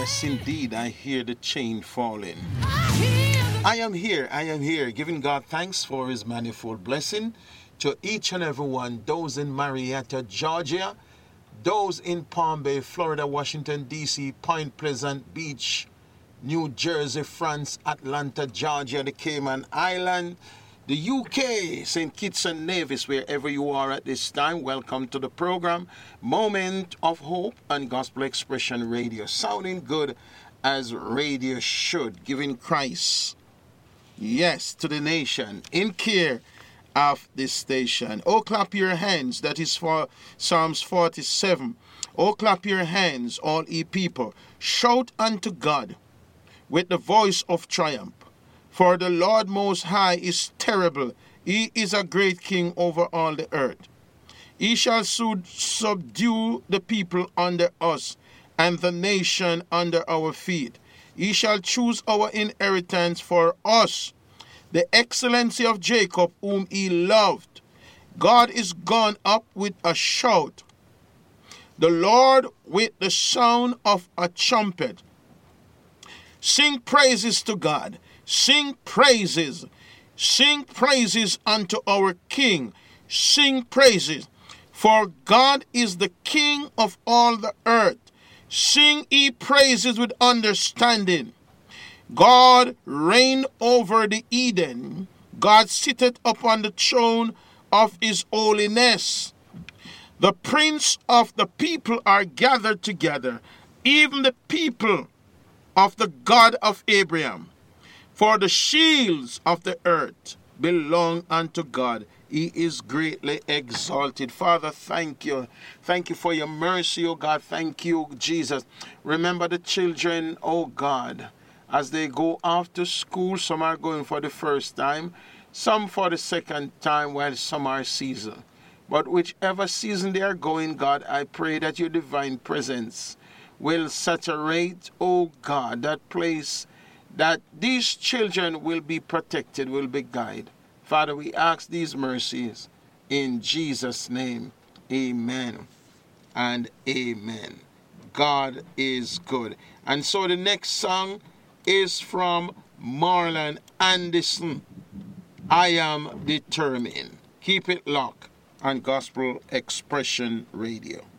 Yes, indeed, I hear the chain falling. I am here, giving God thanks for his manifold blessing to each and every one, those in Marietta, Georgia, those in Palm Bay, Florida, Washington, D.C., Point Pleasant Beach, New Jersey, France, Atlanta, Georgia, the Cayman Island, the UK, St. Kitts and Nevis, wherever you are at this time. Welcome to the program, Moment of Hope and Gospel Expression Radio, sounding good as radio should, giving Christ, yes, to the nation, in care of this station. Oh, clap your hands. That is for Psalms 47. Oh, clap your hands, all ye people. Shout unto God with the voice of triumph. For the Lord Most High is terrible. He is a great king over all the earth. He shall subdue the people under us, and the nation under our feet. He shall choose our inheritance for us, the excellency of Jacob, whom he loved. God is gone up with a shout, the Lord with the sound of a trumpet. Sing praises to God. Sing praises. Sing praises unto our King. Sing praises. For God is the King of all the earth. Sing ye praises with understanding. God reigned over the Eden. God sitteth upon the throne of his holiness. The prince of the people are gathered together, even the people of the God of Abraham. For the shields of the earth belong unto God. He is greatly exalted. Father, thank you. Thank you for your mercy, oh God. Thank you, Jesus. Remember the children, oh God, as they go off to school. Some are going for the first time, some for the second time, while some are seasoned. But whichever season they are going, God, I pray that your divine presence will saturate, oh God, that place, that these children will be protected, will be guided. Father, we ask these mercies in Jesus' name. Amen and amen. God is good. And so the next song is from Marlon Anderson. I am determined. Keep it locked on Gospel Expression Radio.